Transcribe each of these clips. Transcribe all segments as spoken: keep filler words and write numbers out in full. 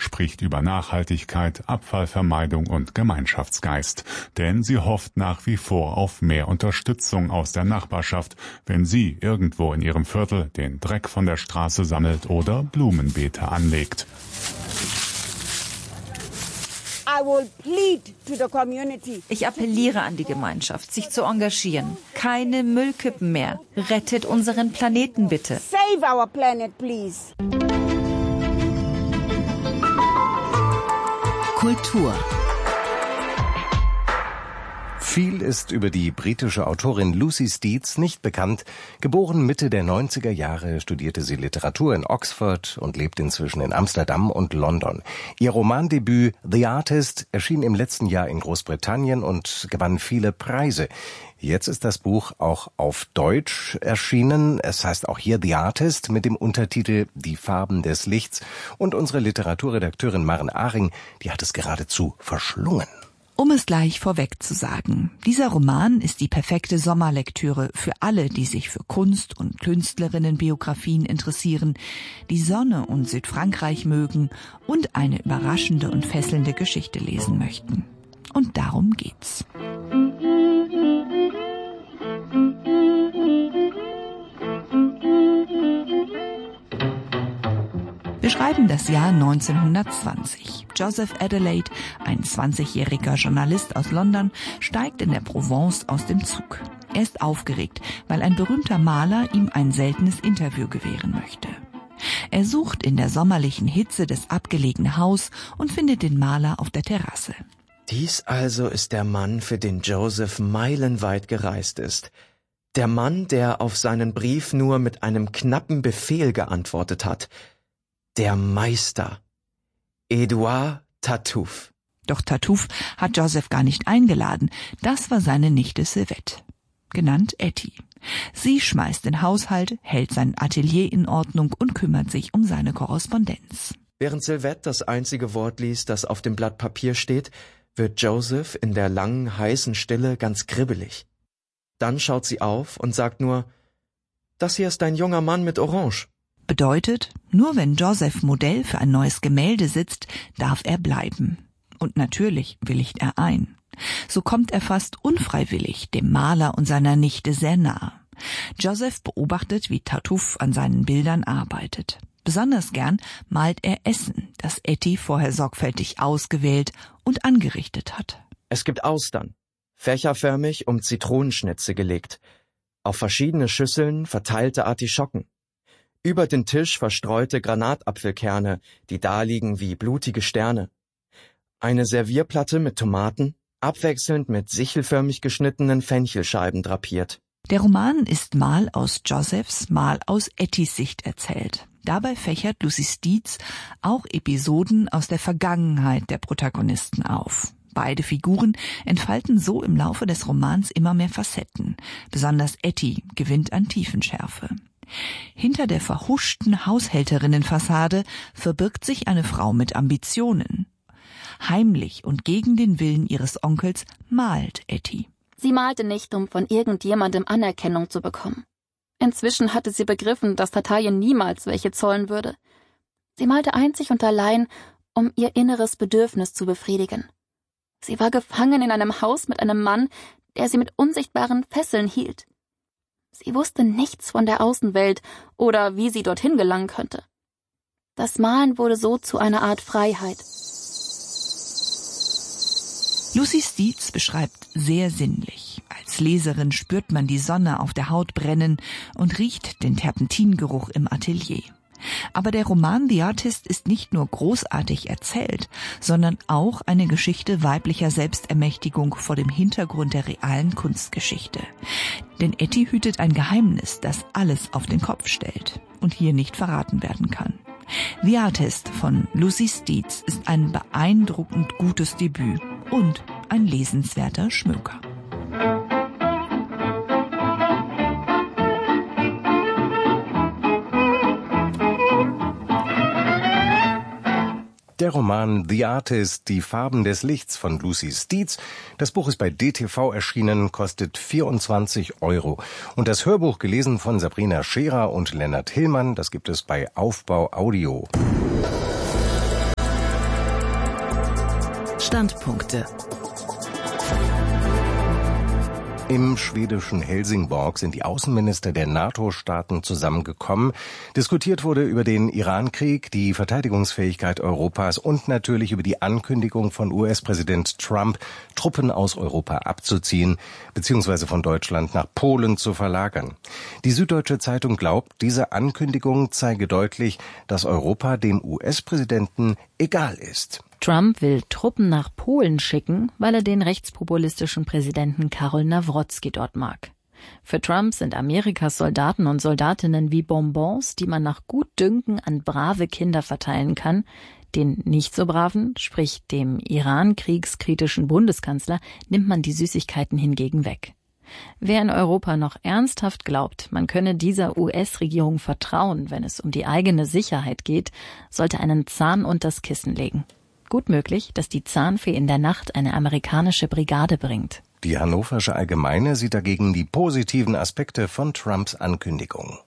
spricht über Nachhaltigkeit, Abfallvermeidung und Gemeinschaftsgeist. Denn sie hofft nach wie vor auf mehr Unterstützung aus der Nachbarschaft, wenn sie irgendwo in ihrem Viertel den Dreck von der Straße sammelt oder Blumenbeete anlegt. Ich appelliere an die Gemeinschaft, sich zu engagieren. Keine Müllkippen mehr. Rettet unseren Planeten bitte. Save our planet, please. Kultur. Viel ist über die britische Autorin Lucy Steeds nicht bekannt. Geboren Mitte der neunziger Jahre, studierte sie Literatur in Oxford und lebt inzwischen in Amsterdam und London. Ihr Romandebüt The Artist erschien im letzten Jahr in Großbritannien und gewann viele Preise. Jetzt ist das Buch auch auf Deutsch erschienen. Es heißt auch hier The Artist mit dem Untertitel Die Farben des Lichts. Und unsere Literaturredakteurin Maren Ahring, die hat es geradezu verschlungen. Um es gleich vorweg zu sagen, dieser Roman ist die perfekte Sommerlektüre für alle, die sich für Kunst- und Künstlerinnenbiografien interessieren, die Sonne und Südfrankreich mögen und eine überraschende und fesselnde Geschichte lesen möchten. Und darum geht's. Wir schreiben das Jahr neunzehnhundertzwanzig. Joseph Adelaide, ein zwanzigjähriger Journalist aus London, steigt in der Provence aus dem Zug. Er ist aufgeregt, weil ein berühmter Maler ihm ein seltenes Interview gewähren möchte. Er sucht in der sommerlichen Hitze das abgelegene Haus und findet den Maler auf der Terrasse. Dies also ist der Mann, für den Joseph meilenweit gereist ist. Der Mann, der auf seinen Brief nur mit einem knappen Befehl geantwortet hat. Der Meister. Edouard Tartuffe. Doch Tartuffe hat Joseph gar nicht eingeladen. Das war seine Nichte Sylvette, genannt Etty. Sie schmeißt den Haushalt, hält sein Atelier in Ordnung und kümmert sich um seine Korrespondenz. Während Sylvette das einzige Wort liest, das auf dem Blatt Papier steht, wird Joseph in der langen, heißen Stille ganz kribbelig. Dann schaut sie auf und sagt nur, »Das hier ist ein junger Mann mit Orange.« Bedeutet, nur wenn Joseph Modell für ein neues Gemälde sitzt, darf er bleiben. Und natürlich willigt er ein. So kommt er fast unfreiwillig dem Maler und seiner Nichte sehr nahe. Joseph beobachtet, wie Tartuffe an seinen Bildern arbeitet. Besonders gern malt er Essen, das Etty vorher sorgfältig ausgewählt und angerichtet hat. Es gibt Austern, fächerförmig um Zitronenschnitze gelegt. Auf verschiedene Schüsseln verteilte Artischocken. Über den Tisch verstreute Granatapfelkerne, die daliegen wie blutige Sterne. Eine Servierplatte mit Tomaten, abwechselnd mit sichelförmig geschnittenen Fenchelscheiben drapiert. Der Roman ist mal aus Josephs, mal aus Ettys Sicht erzählt. Dabei fächert Lucy Steeds auch Episoden aus der Vergangenheit der Protagonisten auf. Beide Figuren entfalten so im Laufe des Romans immer mehr Facetten. Besonders Etty gewinnt an Tiefenschärfe. Hinter der verhuschten Haushälterinnenfassade verbirgt sich eine Frau mit Ambitionen. Heimlich und gegen den Willen ihres Onkels malt Etty. Sie malte nicht, um von irgendjemandem Anerkennung zu bekommen. Inzwischen hatte sie begriffen, dass Tartaglia niemals welche zollen würde. Sie malte einzig und allein, um ihr inneres Bedürfnis zu befriedigen. Sie war gefangen in einem Haus mit einem Mann, der sie mit unsichtbaren Fesseln hielt. Sie wusste nichts von der Außenwelt oder wie sie dorthin gelangen könnte. Das Malen wurde so zu einer Art Freiheit. Lucy Steeds beschreibt sehr sinnlich. Als Leserin spürt man die Sonne auf der Haut brennen und riecht den Terpentingeruch im Atelier. Aber der Roman The Artist ist nicht nur großartig erzählt, sondern auch eine Geschichte weiblicher Selbstermächtigung vor dem Hintergrund der realen Kunstgeschichte. Denn Etty hütet ein Geheimnis, das alles auf den Kopf stellt und hier nicht verraten werden kann. The Artist von Lucy Steeds ist ein beeindruckend gutes Debüt und ein lesenswerter Schmöker. Der Roman The Artist, die Farben des Lichts von Lucy Steeds. Das Buch ist bei D T V erschienen, kostet vierundzwanzig Euro. Und das Hörbuch, gelesen von Sabrina Scherer und Lennart Hillmann, das gibt es bei Aufbau Audio. Standpunkte. Im schwedischen Helsingborg sind die Außenminister der NATO-Staaten zusammengekommen. Diskutiert wurde über den Iran-Krieg, die Verteidigungsfähigkeit Europas und natürlich über die Ankündigung von U S-Präsident Trump, Truppen aus Europa abzuziehen bzw. von Deutschland nach Polen zu verlagern. Die Süddeutsche Zeitung glaubt, diese Ankündigung zeige deutlich, dass Europa dem U S-Präsidenten egal ist. Trump will Truppen nach Polen schicken, weil er den rechtspopulistischen Präsidenten Karol Nawrocki dort mag. Für Trump sind Amerikas Soldaten und Soldatinnen wie Bonbons, die man nach Gutdünken an brave Kinder verteilen kann. Den nicht so braven, sprich dem Iran-kriegskritischen Bundeskanzler, nimmt man die Süßigkeiten hingegen weg. Wer in Europa noch ernsthaft glaubt, man könne dieser U S-Regierung vertrauen, wenn es um die eigene Sicherheit geht, sollte einen Zahn unters Kissen legen. Gut möglich, dass die Zahnfee in der Nacht eine amerikanische Brigade bringt. Die Hannoversche Allgemeine sieht dagegen die positiven Aspekte von Trumps Ankündigung.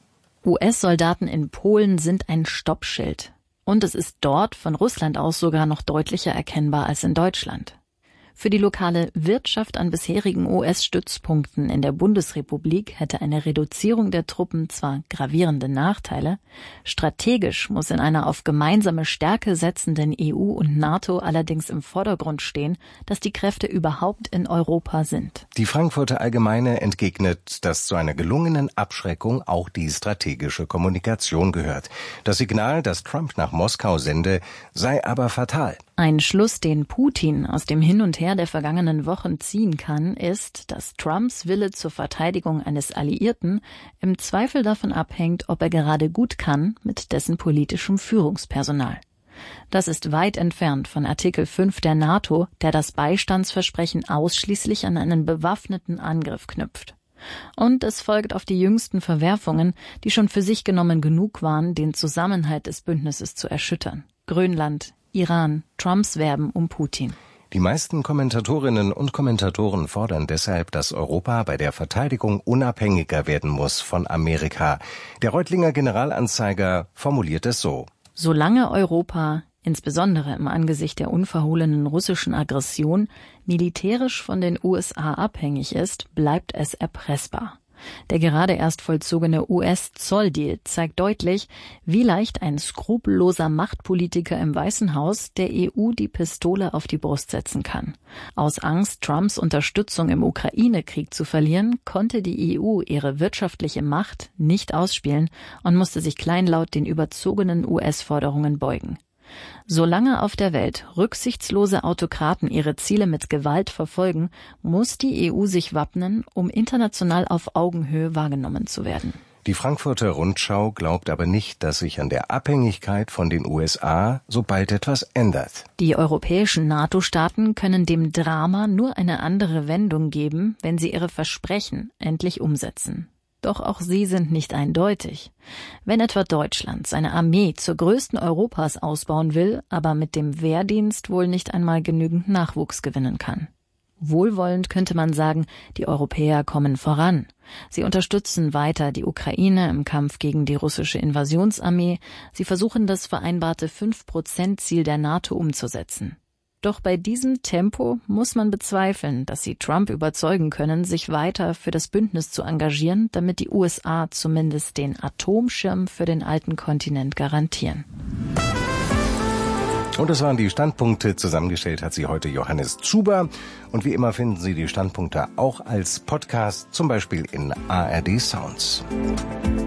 U S-Soldaten in Polen sind ein Stoppschild. Und es ist dort von Russland aus sogar noch deutlicher erkennbar als in Deutschland. Für die lokale Wirtschaft an bisherigen U S-Stützpunkten in der Bundesrepublik hätte eine Reduzierung der Truppen zwar gravierende Nachteile, strategisch muss in einer auf gemeinsame Stärke setzenden E U und NATO allerdings im Vordergrund stehen, dass die Kräfte überhaupt in Europa sind. Die Frankfurter Allgemeine entgegnet, dass zu einer gelungenen Abschreckung auch die strategische Kommunikation gehört. Das Signal, das Trump nach Moskau sende, sei aber fatal. Ein Schluss, den Putin aus dem Hin und Her der vergangenen Wochen ziehen kann, ist, dass Trumps Wille zur Verteidigung eines Alliierten im Zweifel davon abhängt, ob er gerade gut kann mit dessen politischem Führungspersonal. Das ist weit entfernt von Artikel fünf der NATO, der das Beistandsversprechen ausschließlich an einen bewaffneten Angriff knüpft. Und es folgt auf die jüngsten Verwerfungen, die schon für sich genommen genug waren, den Zusammenhalt des Bündnisses zu erschüttern. Grönland, Iran, Trumps Werben um Putin. Die meisten Kommentatorinnen und Kommentatoren fordern deshalb, dass Europa bei der Verteidigung unabhängiger werden muss von Amerika. Der Reutlinger Generalanzeiger formuliert es so: Solange Europa, insbesondere im Angesicht der unverhohlenen russischen Aggression, militärisch von den U S A abhängig ist, bleibt es erpressbar. Der gerade erst vollzogene U S-Zolldeal zeigt deutlich, wie leicht ein skrupelloser Machtpolitiker im Weißen Haus der E U die Pistole auf die Brust setzen kann. Aus Angst, Trumps Unterstützung im Ukraine-Krieg zu verlieren, konnte die E U ihre wirtschaftliche Macht nicht ausspielen und musste sich kleinlaut den überzogenen U S-Forderungen beugen. Solange auf der Welt rücksichtslose Autokraten ihre Ziele mit Gewalt verfolgen, muss die E U sich wappnen, um international auf Augenhöhe wahrgenommen zu werden. Die Frankfurter Rundschau glaubt aber nicht, dass sich an der Abhängigkeit von den U S A so bald etwas ändert. Die europäischen NATO-Staaten können dem Drama nur eine andere Wendung geben, wenn sie ihre Versprechen endlich umsetzen. Doch auch sie sind nicht eindeutig. Wenn etwa Deutschland seine Armee zur größten Europas ausbauen will, aber mit dem Wehrdienst wohl nicht einmal genügend Nachwuchs gewinnen kann. Wohlwollend könnte man sagen, die Europäer kommen voran. Sie unterstützen weiter die Ukraine im Kampf gegen die russische Invasionsarmee. Sie versuchen, das vereinbarte fünf Prozent Ziel der NATO umzusetzen. Doch bei diesem Tempo muss man bezweifeln, dass sie Trump überzeugen können, sich weiter für das Bündnis zu engagieren, damit die U S A zumindest den Atomschirm für den alten Kontinent garantieren. Und das waren die Standpunkte. Zusammengestellt hat sie heute Johannes Zuber. Und wie immer finden Sie die Standpunkte auch als Podcast, zum Beispiel in A R D Sounds.